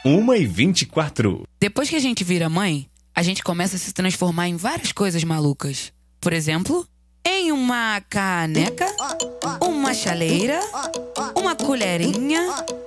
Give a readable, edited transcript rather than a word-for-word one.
1h24. Depois que a gente vira mãe, a gente começa a se transformar em várias coisas malucas. Por exemplo, em uma caneca, uma chaleira, uma colherinha,